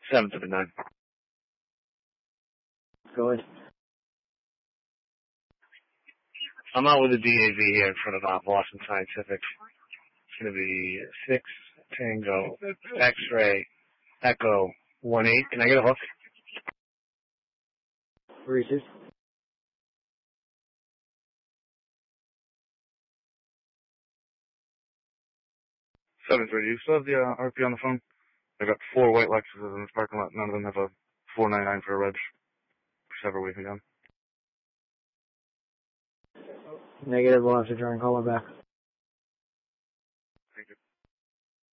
779. Go ahead. I'm out with the DAV here in front of Boston Scientific. It's going to be 6 Tango X-Ray Echo 18. Can I get a hook? Reese's. Do you still have the RP on the phone? I got 4 white Lexuses in this parking lot. None of them have a 499 for a reg. Whichever way we go. Negative. We'll have to try and call her back.